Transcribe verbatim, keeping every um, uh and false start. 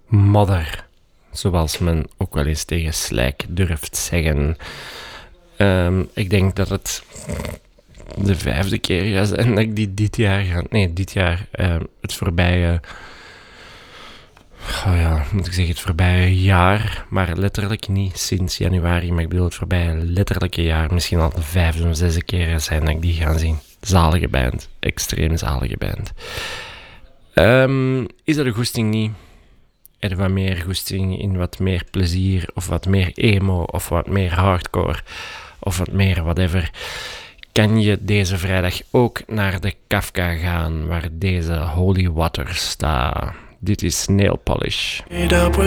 modder, zoals men ook wel eens tegen slijk durft zeggen. Um, ik denk dat het de vijfde keer gaat zijn dat ik die dit jaar ga... Nee, dit jaar, um, het voorbije... Oh ja, moet ik zeggen, het voorbije jaar, maar letterlijk niet sinds januari, maar ik bedoel het voorbije letterlijke jaar, misschien al de vijfde of zesde keer zijn dat ik die ga zien. Zalige band, extreem zalige band. Um, is dat een goesting niet? Er wat meer goesting in wat meer plezier, of wat meer emo, of wat meer hardcore, of wat meer whatever, kan je deze vrijdag ook naar de Kafka gaan, waar deze Holy Water staat. Dit is Nail Polish. Made up with